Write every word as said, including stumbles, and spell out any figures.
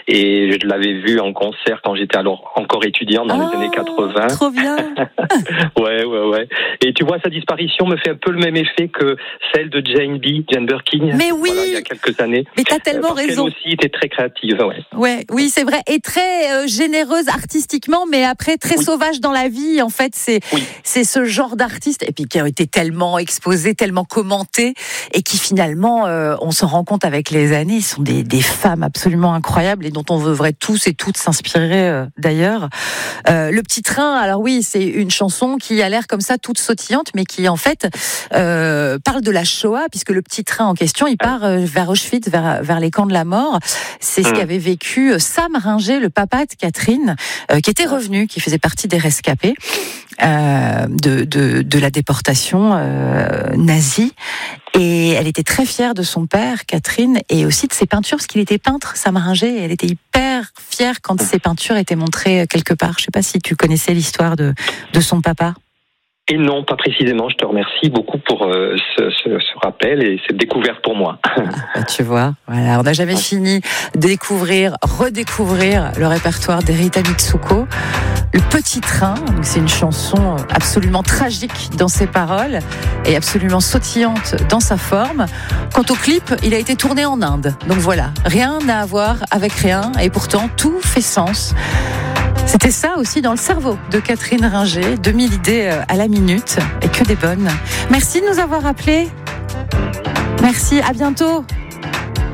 Et je l'avais vu en concert quand j'étais alors encore étudiant dans oh, les années quatre-vingts. Trop bien. ouais, ouais, ouais. Et tu vois, sa disparition me fait un peu le même effet que celle de Jane B, Jane Birkin. Mais oui. Voilà, il y a quelques années. Mais t'as tellement parce raison. Elle aussi était très créative, ouais. Ouais, oui, c'est vrai. Et très euh, généreuse artistiquement, mais après très oui. sauvage dans la vie. En fait, c'est, oui. c'est ce genre d'artiste. Et puis qui a été tellement exposé, tellement commenté. Et qui finalement, euh, on s'en rend compte avec les années, sont des, des femmes absolument incroyables et dont on devrait tous et toutes s'inspirer euh, d'ailleurs. Euh, le petit train, alors oui, c'est une chanson qui a l'air comme ça toute sautillante, mais qui en fait euh, parle de la Shoah, puisque le petit train en question, il part euh, vers Auschwitz, vers, vers les camps de la mort. C'est ce qu'avait vécu Sam Ringer, le papa de Catherine, euh, qui était revenu, qui faisait partie des rescapés euh, de, de, de la déportation euh, nazie. Et elle était très fière de son père, Catherine, et aussi de ses peintures, parce qu'il était peintre, Sam Ringer, et elle était hyper fière quand ses peintures étaient montrées quelque part. Je ne sais pas si tu connaissais l'histoire de, de son papa. Et non, pas précisément. Je te remercie beaucoup pour euh, ce, ce, ce rappel et cette découverte pour moi. Ah, bah, tu vois, voilà, on n'a jamais fini de découvrir, redécouvrir le répertoire d'Erita Mitsuko. Le Petit Train, donc c'est une chanson absolument tragique dans ses paroles et absolument sautillante dans sa forme. Quant au clip, il a été tourné en Inde. Donc voilà, rien à voir avec rien et pourtant tout fait sens. C'était ça aussi dans le cerveau de Catherine Ringer, deux mille idées à la minute et que des bonnes. Merci de nous avoir appelés. Merci, à bientôt.